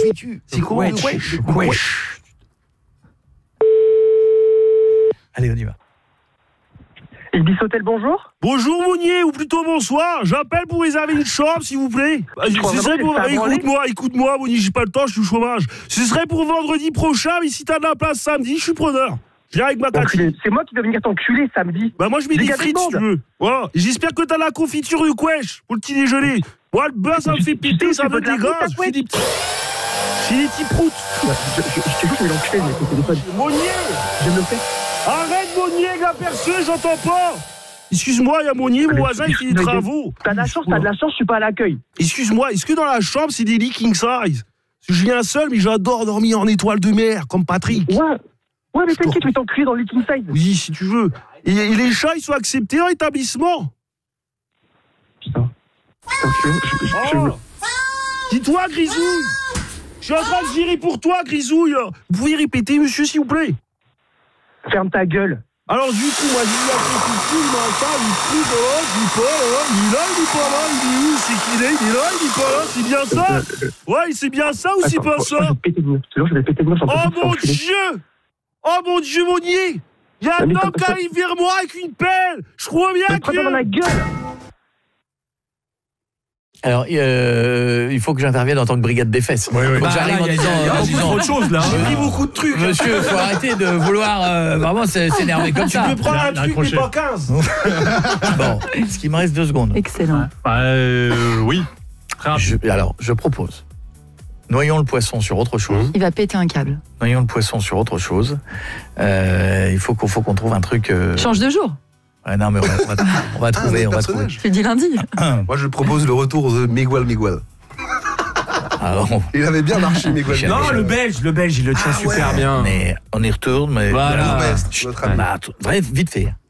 confiture. C'est quoi? Wesh. Allez, on y va. Ibis Hotel, bonjour. Bonjour Monnier, ou plutôt bonsoir. J'appelle pour réserver une chambre, s'il vous plaît. Écoute-moi, Monnier, j'ai pas le temps, je suis au chômage. Ce serait pour vendredi prochain, mais si t'as de la place samedi, je suis preneur. Je viens avec ma cantine. C'est moi qui dois venir t'enculer samedi. Bah moi je mets des frites si tu veux. Voilà. J'espère que t'as la confiture de Quesh pour le petit déjeuner. Moi le beurre ça me fait péter, ça me dégage. Je fais des petits proutes. Je vais l'enculer avec le téléphone. Monnier, je me le fais. Arrête Monnier, gars percé, j'entends pas. Excuse-moi, il y a Monnier, mon voisin, il fait des travaux. T'as de la chance, je suis pas à l'accueil. Excuse-moi, est-ce que dans la chambre, c'est des lits king size? Parce que je viens seul, mais j'adore dormir en étoile de mer, comme Patrick. Ouais, mais t'inquiète, je vais t'enculer dans le king size. Oui, si tu veux. Et les chats, ils sont acceptés dans l'établissement? Putain. Dis-toi, Grisouille. Je suis en train de virer pour toi, Grisouille. Vous pouvez répéter, monsieur, s'il vous plaît? Ferme ta gueule. Alors du coup, moi, j'ai eu la confiture, il m'a pas, il est là, il est pas là, il est là, il est pas là, il est où, c'est qu'il est, il est là, il est pas là, c'est bien ça? Ouais, c'est bien ça ou c'est pas ça? Je vais péter le nez. Oh mon Dieu, Monnier! Il y a un homme qui arrive vers moi avec une pelle! Je crois bien que... dans la gueule! Alors, il faut que j'intervienne en tant que brigade des fesses. Oui. J'arrive en disant autre chose là. J'ai pris beaucoup de trucs. Monsieur, faut arrêter de vouloir vraiment s'énerver comme ça. Tu peux prendre un truc, mais pas 15. Bon, ce qui me reste 2 secondes. Excellent. Oui. Je propose. Noyons le poisson sur autre chose. Il va péter un câble. Noyons le poisson sur autre chose. Il faut qu'on trouve un truc. Change de jour. Ouais, non, mais on va trouver. Tu dis lundi. Moi, je propose le retour de Miguel. Il avait bien marché, Miguel. Non, le belge, il le tient super bien. Mais on y retourne, mais voilà. bref, vite fait.